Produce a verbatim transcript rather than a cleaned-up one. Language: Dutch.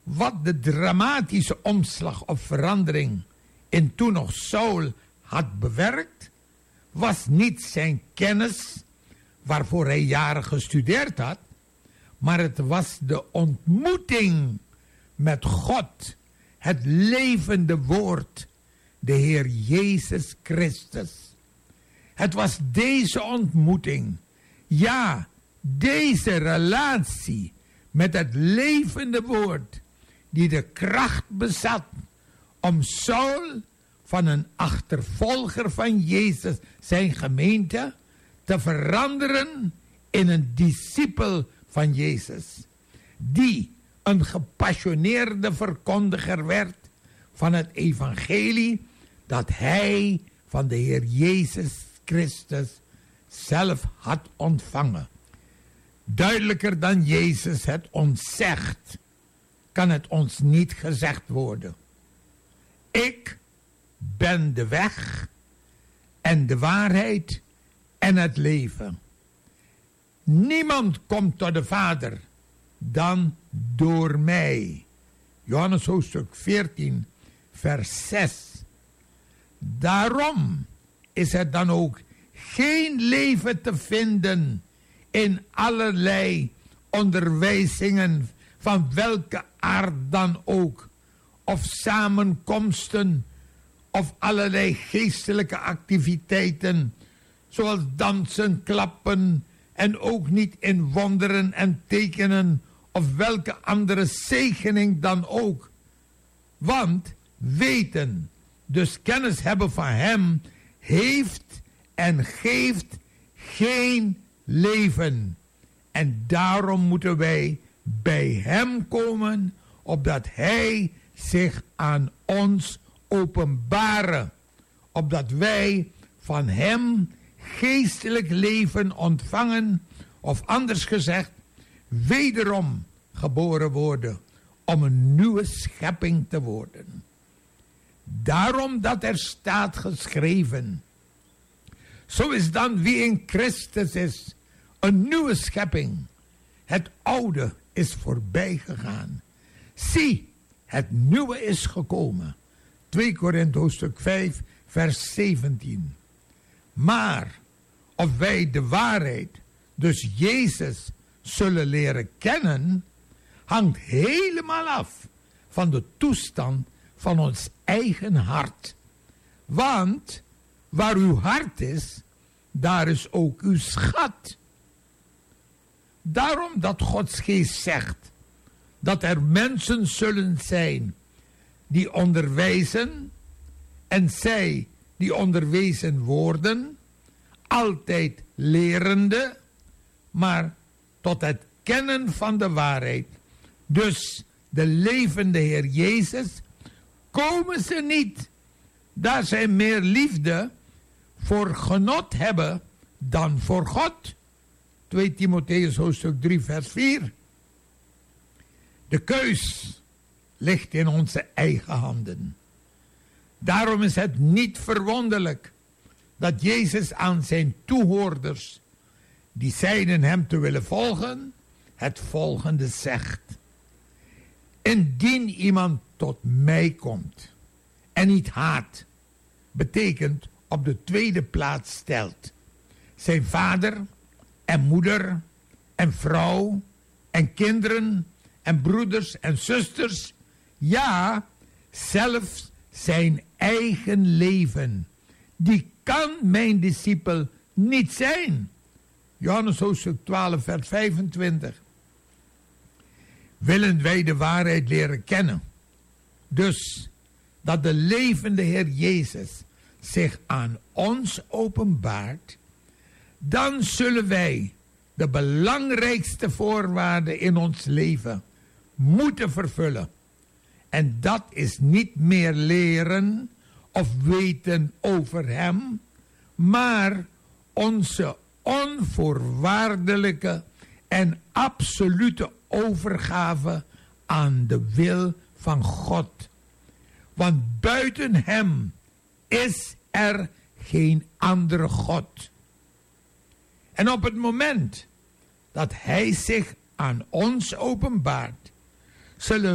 wat de dramatische omslag of verandering in toen nog Saul had bewerkt, was niet zijn kennis waarvoor hij jaren gestudeerd had, maar het was de ontmoeting met God, het levende woord, de Heer Jezus Christus. Het was deze ontmoeting, ja, deze relatie met het levende woord, die de kracht bezat om Saul van een achtervolger van Jezus, zijn gemeente, te veranderen in een discipel van Jezus, die een gepassioneerde verkondiger werd van het evangelie dat hij van de Heer Jezus Christus zelf had ontvangen. Duidelijker dan Jezus het ons zegt, kan het ons niet gezegd worden. Ik ben de weg en de waarheid en het leven. Niemand komt tot de Vader dan door mij. Johannes hoofdstuk veertien, vers zes. Daarom is er dan ook geen leven te vinden in allerlei onderwijzingen van welke aard dan ook, of samenkomsten, of allerlei geestelijke activiteiten, zoals dansen, klappen, en ook niet in wonderen en tekenen, of welke andere zegening dan ook. Want weten, dus kennis hebben van hem, heeft en geeft geen leven. En daarom moeten wij bij hem komen, opdat hij zich aan ons openbaren, opdat wij van hem geestelijk leven ontvangen, of anders gezegd, wederom geboren worden, om een nieuwe schepping te worden. Daarom dat er staat geschreven, zo is dan wie in Christus is, een nieuwe schepping. Het oude is voorbij gegaan. Zie, het nieuwe is gekomen. twee Korinthe hoofdstuk vijf, vers zeventien. Maar of wij de waarheid, dus Jezus, zullen leren kennen, hangt helemaal af van de toestand van ons eigen hart. Want waar uw hart is, daar is ook uw schat. Daarom dat Gods geest zegt dat er mensen zullen zijn die onderwijzen en zij die onderwezen worden, altijd lerende, maar tot het kennen van de waarheid, dus de levende Heer Jezus, komen ze niet, daar zij meer liefde voor genot hebben dan voor God. twee Timotheüs hoofdstuk drie vers vier. De keus ligt in onze eigen handen. Daarom is het niet verwonderlijk dat Jezus aan zijn toehoorders, die zeiden hem te willen volgen, het volgende zegt. Indien iemand tot mij komt en niet haat, betekent op de tweede plaats stelt zijn vader en moeder en vrouw en kinderen en broeders en zusters, ja, zelfs zijn eigen leven, die kan mijn discipel niet zijn. Johannes hoofdstuk twaalf vers vijfentwintig. Willen wij de waarheid leren kennen, dus dat de levende Heer Jezus zich aan ons openbaart, dan zullen wij de belangrijkste voorwaarde in ons leven moeten vervullen. En dat is niet meer leren of weten over hem, maar onze onvoorwaardelijke en absolute overgave aan de wil van God. Want buiten hem is er geen andere God. En op het moment dat hij zich aan ons openbaart, zullen